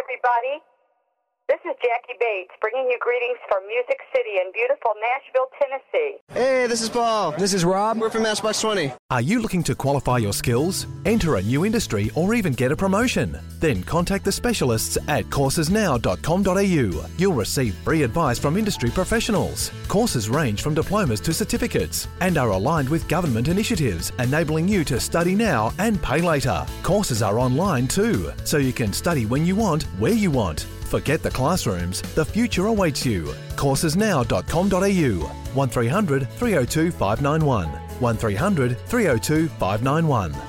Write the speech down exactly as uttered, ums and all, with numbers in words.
everybody. This is Jackie Bates, bringing you greetings from Music City in beautiful Nashville, Tennessee. Hey, this is Paul. This is Rob. We're from Matchbox twenty. Are you looking to qualify your skills, enter a new industry, or even get a promotion? Then contact the specialists at courses now dot com dot a u. You'll receive free advice from industry professionals. Courses range from diplomas to certificates and are aligned with government initiatives, enabling you to study now and pay later. Courses are online too, so you can study when you want, where you want. Forget the classrooms, the future awaits you. courses now dot com dot a u. one three hundred three oh two five nine one. one three hundred three oh two five nine one.